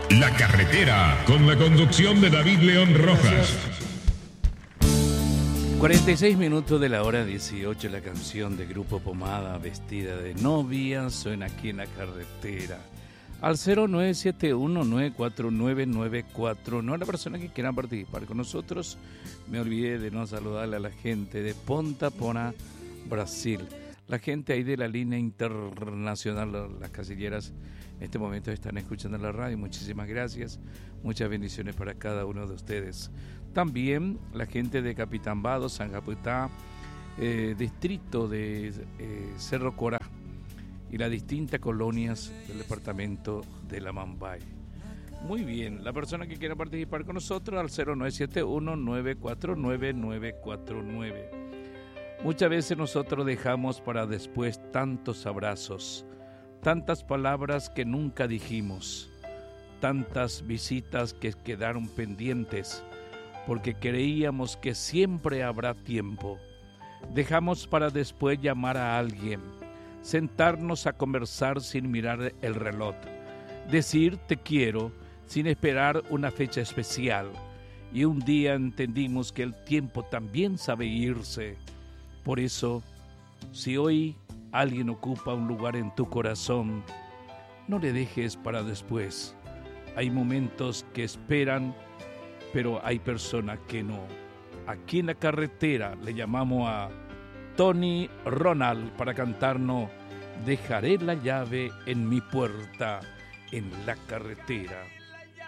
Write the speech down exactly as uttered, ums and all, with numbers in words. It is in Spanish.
La Carretera, con la conducción de David León Rojas. cuarenta y seis minutos de la hora dieciocho, la canción de Grupo Pomada, Vestida de Novia, suena aquí en La Carretera. Al cero nueve siete uno nueve cuatro nueve nueve cuatro. No a la persona que quiera participar con nosotros. Me olvidé de no saludarle a la gente de Ponta Porã, Brasil. La gente ahí de la línea internacional, las casilleras, en este momento están escuchando la radio. Muchísimas gracias. Muchas bendiciones para cada uno de ustedes. También la gente de Capitán Vado, San Japutá, eh, distrito de eh, Cerro Corá y las distintas colonias del departamento de La Mambay. Muy bien, la persona que quiera participar con nosotros al cero nueve siete uno nueve cuatro nueve nueve cuatro nueve. Muchas veces nosotros dejamos para después tantos abrazos, tantas palabras que nunca dijimos, tantas visitas que quedaron pendientes, porque creíamos que siempre habrá tiempo. Dejamos para después llamar a alguien, sentarnos a conversar sin mirar el reloj, decir te quiero sin esperar una fecha especial. Y un día entendimos que el tiempo también sabe irse. Por eso, si hoy alguien ocupa un lugar en tu corazón, no le dejes para después. Hay momentos que esperan, pero hay personas que no. Aquí en La Carretera le llamamos a Tony Ronald para cantarnos Dejaré la llave en mi puerta en La Carretera.